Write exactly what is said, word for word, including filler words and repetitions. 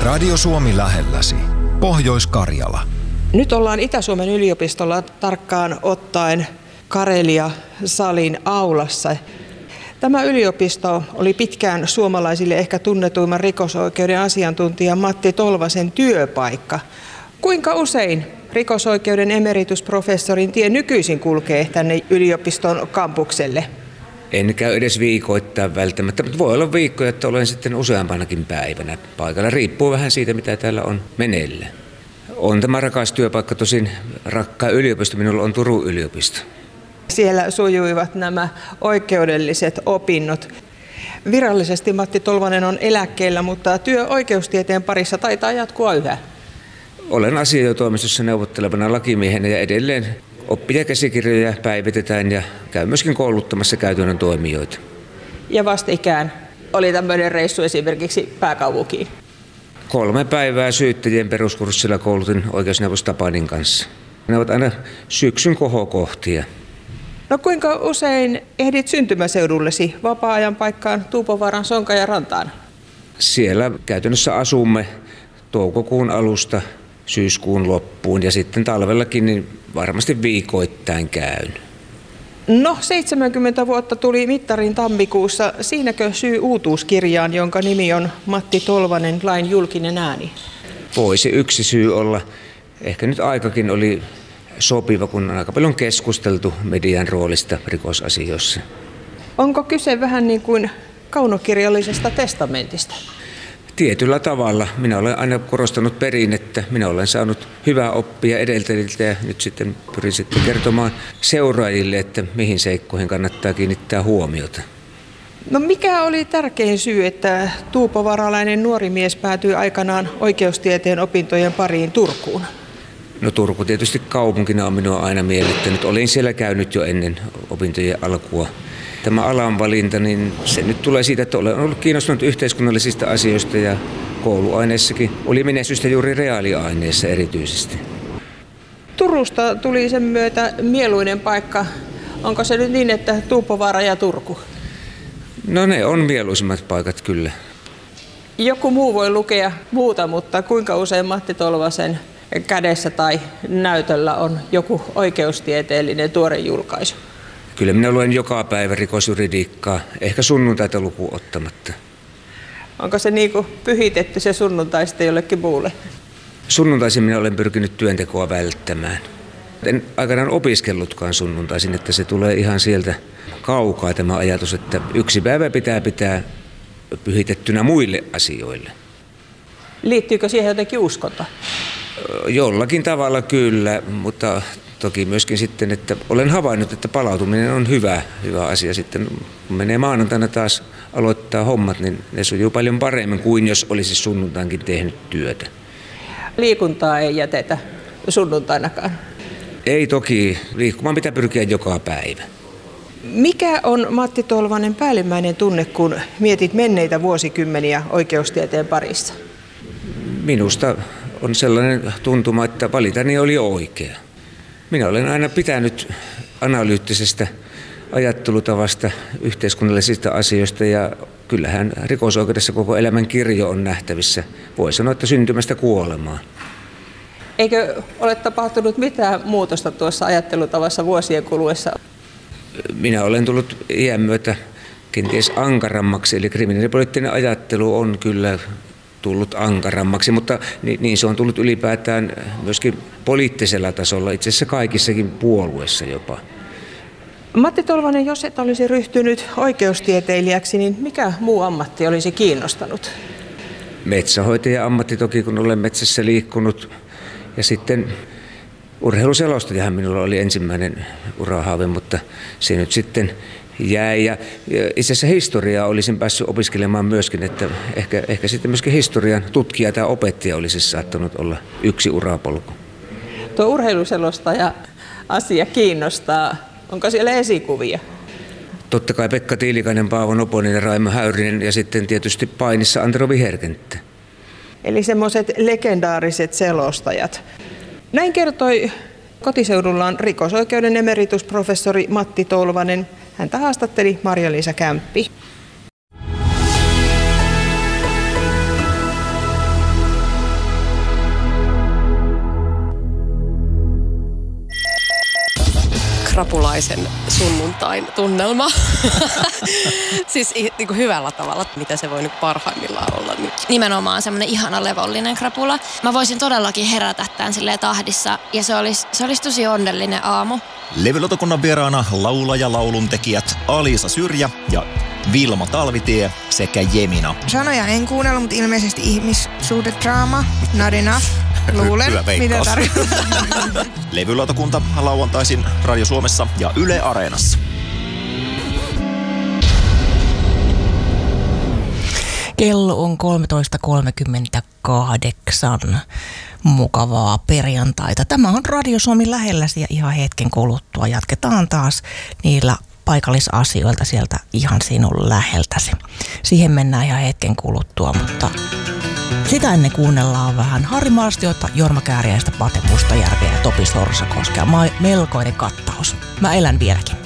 Radio Suomi lähelläsi. Pohjois-Karjala. Nyt ollaan Itä-Suomen yliopistolla tarkkaan ottaen Karelia-salin aulassa. Tämä yliopisto oli pitkään suomalaisille ehkä tunnetuimman rikosoikeuden asiantuntija Matti Tolvasen työpaikka. Kuinka usein rikosoikeuden emeritusprofessorin tie nykyisin kulkee tänne yliopiston kampukselle? En käy edes viikoittain välttämättä, mutta voi olla viikkoja, että olen sitten useampanakin päivänä paikalla. Riippuu vähän siitä, mitä täällä on meneillä. On tämä rakas työpaikka, tosin rakkaa yliopisto. Minulla on Turun yliopisto. Siellä sujuivat nämä oikeudelliset opinnot. Virallisesti Matti Tolvanen on eläkkeellä, mutta työ oikeustieteen parissa taitaa jatkua yhä. Olen asiajotoimistossa neuvottelevana lakimiehenä ja edelleen oppijakäsikirjoja päivitetään ja käyn myöskin kouluttamassa käytännön toimijoita. Ja vastikään oli tämmöinen reissu esimerkiksi pääkaupunkiin. Kolme päivää syyttäjien peruskurssilla koulutin oikeusneuvos Tapanin kanssa. Ne ovat aina syksyn kohokohtia. No kuinka usein ehdit syntymäseudullesi vapaa-ajan paikkaan Tuupovaaran, Sonkan ja Rantaan? Siellä käytännössä asumme toukokuun alusta syyskuun loppuun ja sitten talvellakin niin varmasti viikoittain käyn. No, seitsemänkymmentä vuotta tuli mittarin tammikuussa. Siinäkö syy uutuuskirjaan, jonka nimi on Matti Tolvanen, lain julkinen ääni? Voisi yksi syy olla. Ehkä nyt aikakin oli sopiva, kun on aika paljon keskusteltu median roolista rikosasioissa. Onko kyse vähän niin kuin kaunokirjallisesta testamentista? Tietyllä tavalla. Minä olen aina korostanut perinnettä. Minä olen saanut hyvää oppia edeltäjiltä ja nyt sitten pyrin sitten kertomaan seuraajille, että mihin seikkoihin kannattaa kiinnittää huomiota. No mikä oli tärkein syy, että tuupovaaralainen nuori mies päätyi aikanaan oikeustieteen opintojen pariin Turkuun? No Turku tietysti kaupunkina on minua aina miellyttänyt. Olin siellä käynyt jo ennen opintojen alkua. Tämä alan valinta, niin se nyt tulee siitä, että olen ollut kiinnostunut yhteiskunnallisista asioista ja kouluaineissakin oli menestystä juuri reaaliaineissa erityisesti. Turusta tuli sen myötä mieluinen paikka. Onko se nyt niin, että Tuupovaara ja Turku? No ne on mieluisimmat paikat kyllä. Joku muu voi lukea muuta, mutta kuinka usein Matti Tolvasen kädessä tai näytöllä on joku oikeustieteellinen tuore julkaisu? Kyllä minä luen joka päivä rikosjuridiikkaa, ehkä sunnuntaita lukuun ottamatta. Onko se niin kuin pyhitetty se sunnuntai sitten jollekin muulle? Sunnuntaisin minä olen pyrkinyt työntekoa välttämään. En aikanaan opiskellutkaan sunnuntaisin, että se tulee ihan sieltä kaukaa tämä ajatus, että yksi päivä pitää pitää pyhitettynä muille asioille. Liittyykö siihen jotenkin uskonto? Jollakin tavalla kyllä, mutta toki myöskin sitten, että olen havainnut, että palautuminen on hyvä, hyvä asia. Sitten kun menee maanantaina taas aloittaa hommat, niin ne sujuu paljon paremmin kuin jos olisi sunnuntainkin tehnyt työtä. Liikuntaa ei jätetä sunnuntainakaan? Ei toki. Liikkumaan pitää pyrkiä joka päivä. Mikä on, Matti Tolvanen, päällimmäinen tunne, kun mietit menneitä vuosikymmeniä oikeustieteen parissa? Minusta on sellainen tuntuma, että valitani oli oikea. Minä olen aina pitänyt analyyttisestä ajattelutavasta, yhteiskunnallisista asioista ja kyllähän rikosoikeudessa koko elämän kirjo on nähtävissä. Voi sanoa, että syntymästä kuolemaan. Eikö ole tapahtunut mitään muutosta tuossa ajattelutavassa vuosien kuluessa? Minä olen tullut iän myötä kenties ankarammaksi, eli kriminaalipoliittinen ajattelu on kyllä tullut ankarammaksi, mutta niin se on tullut ylipäätään myöskin poliittisella tasolla, itse asiassa kaikissakin puolueissa jopa. Matti Tolvanen, jos et olisi ryhtynyt oikeustieteilijäksi, niin mikä muu ammatti olisi kiinnostanut? Metsähoitaja ammatti toki, kun olen metsässä liikkunut. Ja sitten urheiluselostajahan minulla oli ensimmäinen urahaave, mutta se nyt sitten jäi. Ja itse asiassa historiaa olisin päässyt opiskelemaan myöskin, että ehkä, ehkä sitten myöskin historian tutkija tai opettaja olisi saattanut olla yksi urapolku. Tuo urheiluselostaja asia kiinnostaa. Onko siellä esikuvia? Totta kai Pekka Tiilikainen, Paavo Noponen ja Raimo Häyrinen ja sitten tietysti painissa Antero Viherkenttä. Eli semmoiset legendaariset selostajat. Näin kertoi kotiseudullaan rikosoikeuden emeritusprofessori Matti Tolvanen. Häntä haastatteli Marja-Liisa Kämppi. krapulaisen sunnuntain tunnelma. Siis niin kuin hyvällä tavalla, mitä se voi niin parhaimmillaan olla nyt. Nimenomaan semmoinen ihana levollinen krapula. Mä voisin todellakin herätä tämän silleen tahdissa ja se olisi, se olisi tosi onnellinen aamu. Levylautakunnan vieraana laulaja lauluntekijät Alisa Syrjä ja Vilma Talvitie sekä Jemina. Sanoja en kuunnella, mutta ilmeisesti ihmissuhdedraama. Not enough. Luulen, Hyvä mitä tarkoittaa. Levylautakunta lauantaisin Radio Suomessa ja Yle Areenassa. Kello on kolmetoista kolmekymmentäkahdeksan. Mukavaa perjantaita. Tämä on Radio Suomi lähelläsi ja ihan hetken kuluttua jatketaan taas niillä paikallisasioilta sieltä ihan sinun läheltäsi. Siihen mennään ihan hetken kuluttua, mutta sitä ennen kuunnellaan vähän Harri Marstiota, Jorma Kääriäistä, Pate Mustajärveä ja Topi Sorsakoskea. Melkoinen kattaus. Mä elän vieläkin.